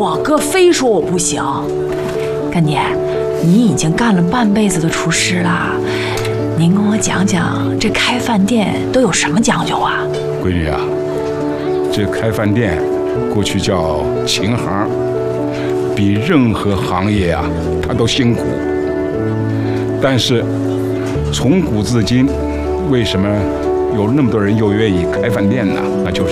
我哥非说我不行。干爹，你已经干了半辈子的厨师了，您跟我讲讲这开饭店都有什么讲究啊？ 闺女啊，这开饭店过去叫琴行，比任何行业啊它都辛苦。但是从古至今，为什么有那么多人又愿意开饭店呢？那就是